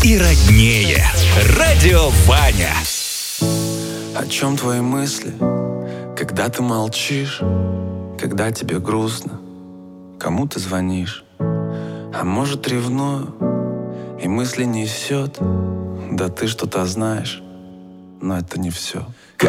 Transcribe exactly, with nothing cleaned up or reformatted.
и роднее. Радио Ваня. О чем твои мысли, когда ты молчишь, когда тебе грустно, кому ты звонишь? А может, ревную и мысли несет, да ты что-то знаешь, но это не все.